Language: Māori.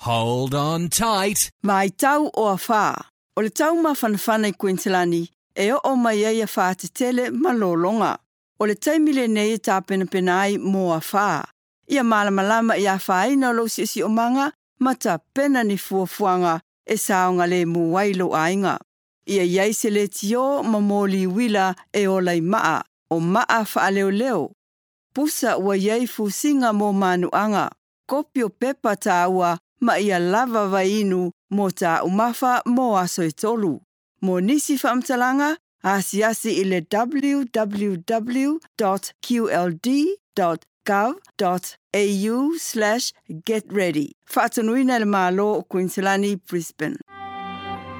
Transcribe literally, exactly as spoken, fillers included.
Hold on tight. Mai tau o a whā. O le tau mawhanawhana I Queenslandi, e o o mai ai a whā te tele malolonga. O le taimile nei e tāpena penai mō a whā. Ia malamalama I a whaina lo si si o manga, ma ta pena ni fuafuanga e saonga le muwailo ainga. Ia iai se le tio mamoli wila e o lai maa, o maa wha leo leo. Pusa ua iai fusinga mō manuanga. Kopio pepa tā ua ma ia lava vainu mō tā umafa mō aso e tolu. Mō nisi whaamtalanga, asi asi I le w w w dot q l d dot gov dot a u slash get ready. Whaatanuina le mālo o Queenslandi, Brisbane.